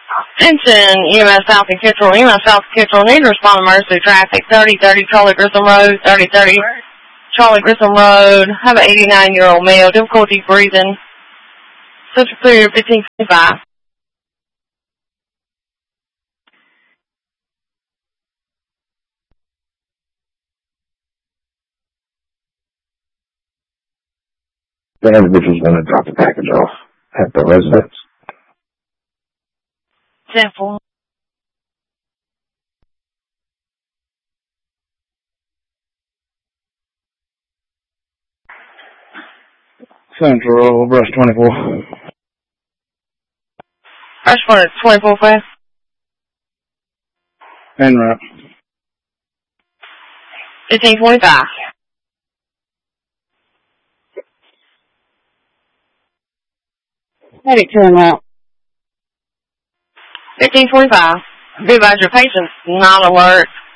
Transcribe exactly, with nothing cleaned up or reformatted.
Attention, E M S South and Kittrell. E M S South and Kittrell need to respond to emergency traffic. thirty thirty Charlie Grissom Road. thirty thirty Charlie Grissom Road. Have an eighty-nine-year-old male. Difficulty breathing. Social Security fifteen twenty-five. The individual's going to drop the package off at the residence. Simple. Central, brush twenty-four. Brush for twenty-four fast. En route. fifteen twenty-five. Headed to en route. fifteen twenty-five. Be advised your patient's not alert.